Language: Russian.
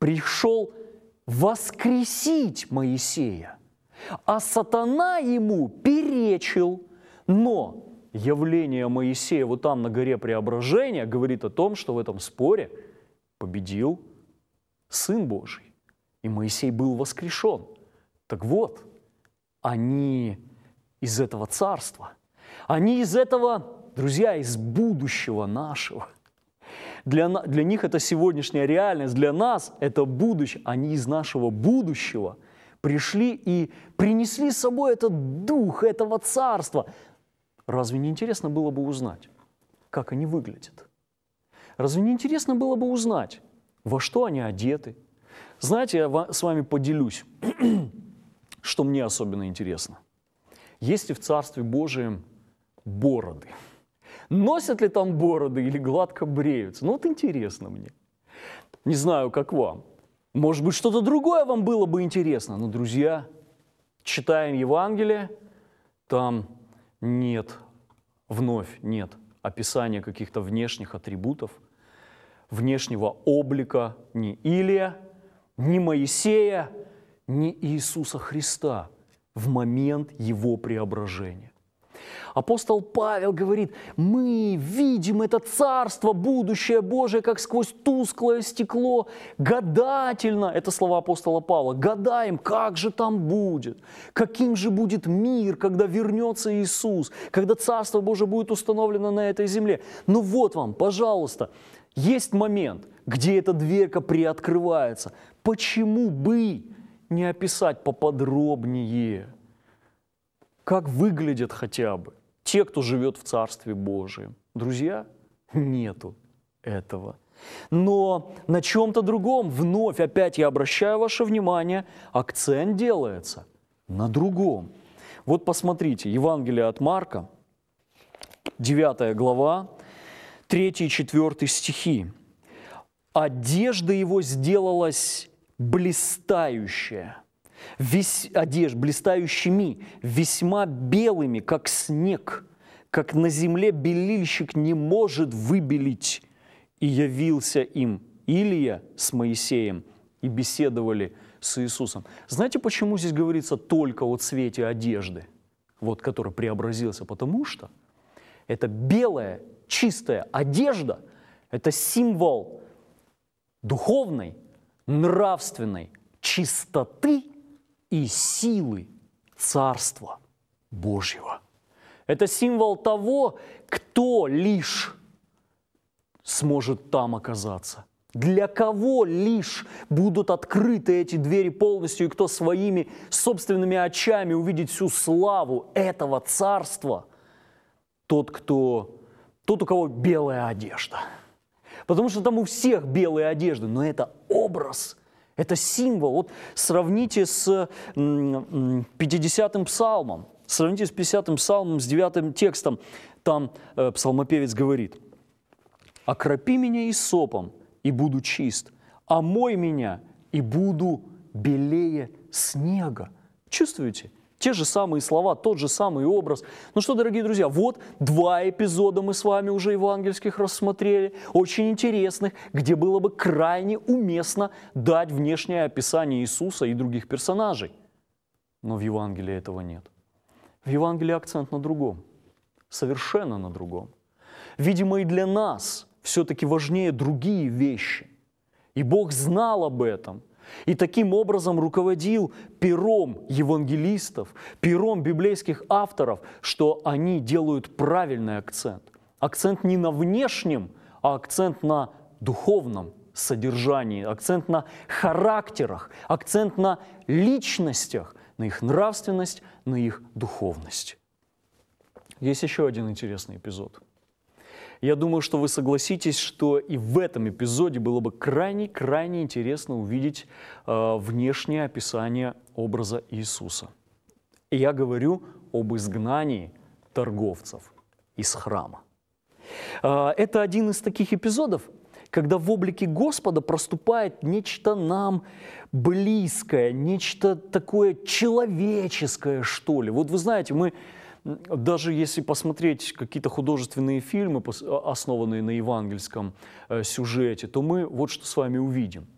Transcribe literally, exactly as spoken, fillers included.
пришел воскресить Моисея, а сатана ему перечил. Но явление Моисея вот там на горе Преображения говорит о том, что в этом споре победил Сын Божий, и Моисей был воскрешен. Так вот, они из этого царства, они из этого, друзья, из будущего нашего. Для, для них это сегодняшняя реальность, для нас это будущее. Они из нашего будущего пришли и принесли с собой этот дух этого царства. Разве не интересно было бы узнать, как они выглядят? Разве не интересно было бы узнать, во что они одеты? Знаете, я с вами поделюсь, что мне особенно интересно. Есть ли в Царстве Божием бороды? Носят ли там бороды или гладко бреются? Ну вот интересно мне. Не знаю, как вам. Может быть, что-то другое вам было бы интересно. Но, друзья, читаем Евангелие, там нет, вновь нет описания каких-то внешних атрибутов, внешнего облика ни Илия, ни Моисея, ни Иисуса Христа в момент Его преображения. Апостол Павел говорит, мы видим это царство, будущее Божие, как сквозь тусклое стекло, гадательно, это слова апостола Павла, гадаем, как же там будет, каким же будет мир, когда вернется Иисус, когда царство Божие будет установлено на этой земле. Ну вот вам, пожалуйста, есть момент, где эта дверка приоткрывается. Почему бы не описать поподробнее? Как выглядят хотя бы те, кто живет в Царстве Божием? Друзья, нету этого. Но на чем-то другом, вновь опять я обращаю ваше внимание, акцент делается на другом. Вот посмотрите, Евангелие от Марка, девятая глава, третий и четвёртый стихи. «Одежда его сделалась блистающая». Весь, одежд блистающими, весьма белыми, как снег, как на земле белильщик не может выбелить. И явился им Илия с Моисеем, и беседовали с Иисусом. Знаете, почему здесь говорится только о цвете одежды, вот, который преобразился? Потому что это белая, чистая одежда, это символ духовной, нравственной чистоты и силы Царства Божьего. Это символ того, кто лишь сможет там оказаться. Для кого лишь будут открыты эти двери полностью, и кто своими собственными очами увидит всю славу этого Царства? Тот, кто, тот, у кого белая одежда. Потому что там у всех белые одежды, но это образ. Это символ. Вот сравните с пятидесятым псалмом. Сравните с пятидесятым псалмом, с девятым текстом. Там э, псалмопевец говорит: «Окропи меня исопом, и буду чист, омой меня, и буду белее снега». Чувствуете? Те же самые слова, тот же самый образ. Ну что, дорогие друзья, вот два эпизода мы с вами уже евангельских рассмотрели, очень интересных, где было бы крайне уместно дать внешнее описание Иисуса и других персонажей. Но в Евангелии этого нет. В Евангелии акцент на другом, совершенно на другом. Видимо, и для нас все-таки важнее другие вещи. И Бог знал об этом. И таким образом руководил пером евангелистов, пером библейских авторов, что они делают правильный акцент. Акцент не на внешнем, а акцент на духовном содержании, акцент на характерах, акцент на личностях, на их нравственность, на их духовность. Есть еще один интересный эпизод. Я думаю, что вы согласитесь, что и в этом эпизоде было бы крайне-крайне интересно увидеть э, внешнее описание образа Иисуса. И я говорю об изгнании торговцев из храма. Э, это один из таких эпизодов, когда в облике Господа проступает нечто нам близкое, нечто такое человеческое, что ли. Вот вы знаете, мы... Даже если посмотреть какие-то художественные фильмы, основанные на евангельском сюжете, то мы вот что с вами увидим.